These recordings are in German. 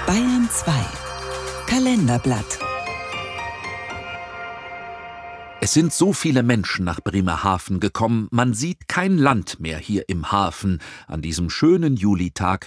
Bayern 2 Kalenderblatt. Es sind so viele Menschen nach Bremerhaven gekommen, man sieht kein Land mehr hier im Hafen an diesem schönen Julitag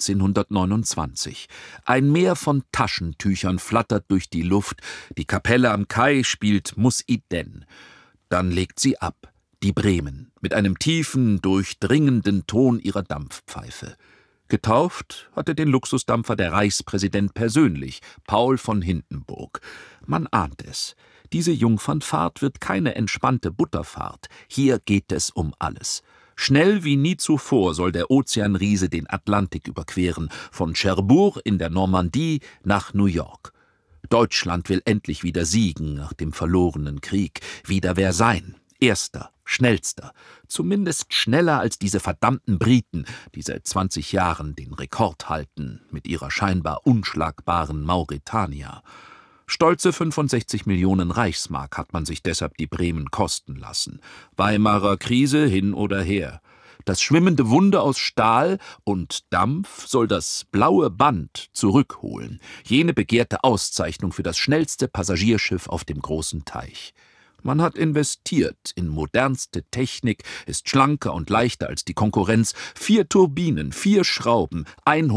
1929. Ein Meer von Taschentüchern flattert durch die Luft, die Kapelle am Kai spielt Mus Iden. Dann legt sie ab, die Bremen, mit einem tiefen, durchdringenden Ton ihrer Dampfpfeife. Getauft hatte den Luxusdampfer der Reichspräsident persönlich, Paul von Hindenburg. Man ahnt es. Diese Jungfernfahrt wird keine entspannte Butterfahrt. Hier geht es um alles. Schnell wie nie zuvor soll der Ozeanriese den Atlantik überqueren, von Cherbourg in der Normandie nach New York. Deutschland will endlich wieder siegen nach dem verlorenen Krieg, wieder wer sein. Erster, schnellster, zumindest schneller als diese verdammten Briten, die seit 20 Jahren den Rekord halten mit ihrer scheinbar unschlagbaren Mauretania. Stolze 65 Millionen Reichsmark hat man sich deshalb die Bremen kosten lassen. Weimarer Krise hin oder her. Das schwimmende Wunder aus Stahl und Dampf soll das blaue Band zurückholen, jene begehrte Auszeichnung für das schnellste Passagierschiff auf dem großen Teich. Man hat investiert in modernste Technik, ist schlanker und leichter als die Konkurrenz, 4 Turbinen, 4 Schrauben,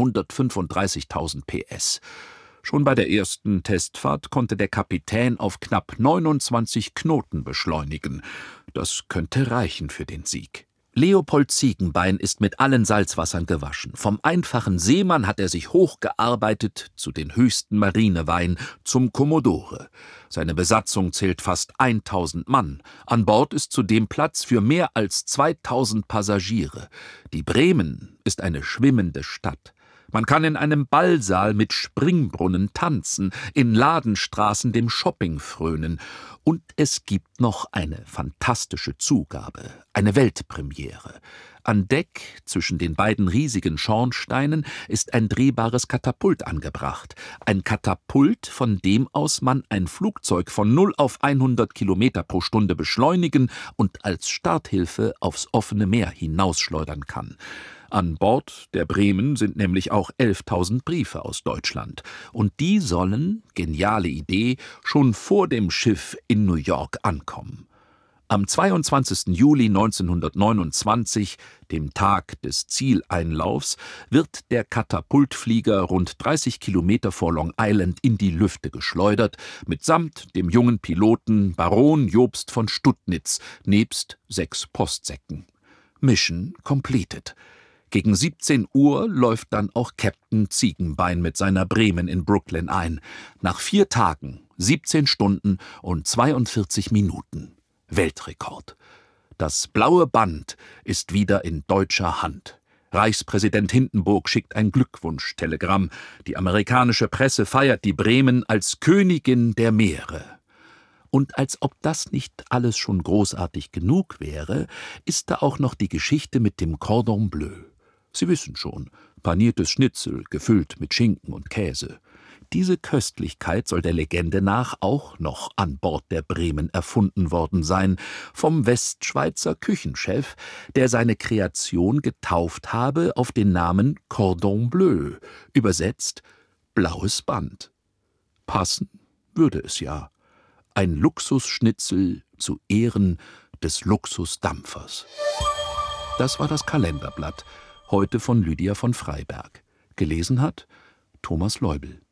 135.000 PS. Schon bei der ersten Testfahrt konnte der Kapitän auf knapp 29 Knoten beschleunigen. Das könnte reichen für den Sieg. Leopold Ziegenbein ist mit allen Salzwassern gewaschen. Vom einfachen Seemann hat er sich hochgearbeitet zu den höchsten Marineweinen, zum Kommodore. Seine Besatzung zählt fast 1000 Mann. An Bord ist zudem Platz für mehr als 2000 Passagiere. Die Bremen ist eine schwimmende Stadt. Man kann in einem Ballsaal mit Springbrunnen tanzen, in Ladenstraßen dem Shopping frönen. Und es gibt noch eine fantastische Zugabe, eine Weltpremiere. An Deck, zwischen den beiden riesigen Schornsteinen, ist ein drehbares Katapult angebracht. Ein Katapult, von dem aus man ein Flugzeug von 0 auf 100 Kilometer pro Stunde beschleunigen und als Starthilfe aufs offene Meer hinausschleudern kann. An Bord der Bremen sind nämlich auch 11.000 Briefe aus Deutschland. Und die sollen, geniale Idee, schon vor dem Schiff in New York ankommen. Am 22. Juli 1929, dem Tag des Zieleinlaufs, wird der Katapultflieger rund 30 Kilometer vor Long Island in die Lüfte geschleudert, mitsamt dem jungen Piloten Baron Jobst von Studnitz, nebst 6 Postsäcken. Mission completed. Gegen 17 Uhr läuft dann auch Captain Ziegenbein mit seiner Bremen in Brooklyn ein. Nach 4 Tagen, 17 Stunden und 42 Minuten. Weltrekord. Das blaue Band ist wieder in deutscher Hand. Reichspräsident Hindenburg schickt ein Glückwunschtelegramm. Die amerikanische Presse feiert die Bremen als Königin der Meere. Und als ob das nicht alles schon großartig genug wäre, ist da auch noch die Geschichte mit dem Cordon Bleu. Sie wissen schon, paniertes Schnitzel, gefüllt mit Schinken und Käse. Diese Köstlichkeit soll der Legende nach auch noch an Bord der Bremen erfunden worden sein, vom Westschweizer Küchenchef, der seine Kreation getauft habe auf den Namen Cordon Bleu, übersetzt blaues Band. Passen würde es ja. Ein Luxusschnitzel zu Ehren des Luxusdampfers. Das war das Kalenderblatt, heute von Lydia von Freiberg. Gelesen hat Thomas Leubel.